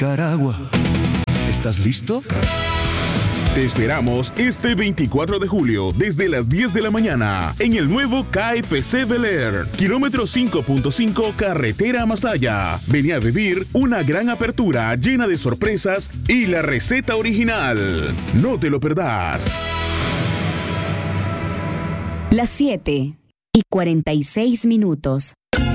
Caragua, ¿estás listo? Te esperamos este 24 de julio desde las 10 de la mañana en el nuevo KFC Bel Air, kilómetro 5.5 carretera Masaya. Vení a vivir una gran apertura llena de sorpresas y la receta original. No te lo perdás. Las 7:46.